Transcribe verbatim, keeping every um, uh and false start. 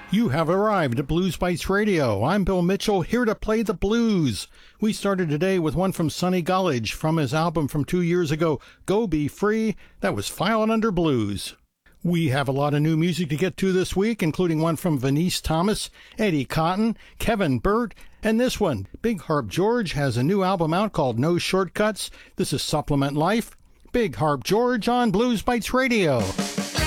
You have arrived at Blues Bites Radio. I'm Bill Mitchell, here to play the blues. We started today with one from Sonny Gullidge from his album from two years ago, Go Be Free. That was Filing Under Blues. We have a lot of new music to get to this week, including one from Venice Thomas, Eddie Cotton, Kevin Burt, and this one. Big Harp George has a new album out called No Shortcuts. This is Supplement Life. Big Harp George on Blues Bites Radio.